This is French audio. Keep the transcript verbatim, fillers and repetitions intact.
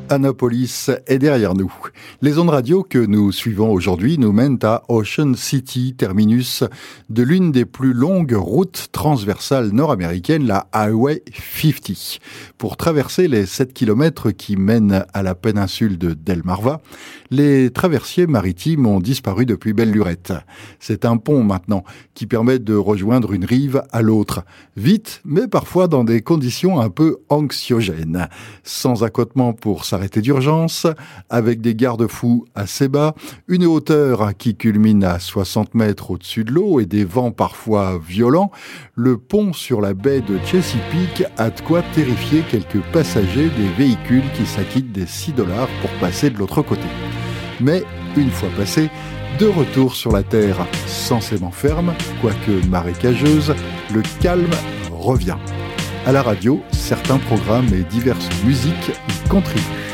Annapolis est derrière nous. Les ondes radio que nous suivons aujourd'hui nous mènent à Ocean City, terminus de l'une des plus longues routes transversales nord-américaines, la Highway cinquante. Pour traverser les sept kilomètres qui mènent à la péninsule de Delmarva, les traversiers maritimes ont disparu depuis belle lurette. C'est un pont maintenant qui permet de rejoindre une rive à l'autre. Vite, mais parfois dans des conditions un peu anxiogènes. Sans accotement pour s'arrêter d'urgence, avec des garde-fous assez bas, une hauteur qui culmine à soixante mètres au-dessus de l'eau et des vents parfois violents, le pont sur la baie de Chesapeake a de quoi terrifier quelques passagers des véhicules qui s'acquittent des six dollars pour passer de l'autre côté. Mais, une fois passé, de retour sur la terre, censément ferme, quoique marécageuse, le calme revient. À la radio, certains programmes et diverses musiques y contribuent.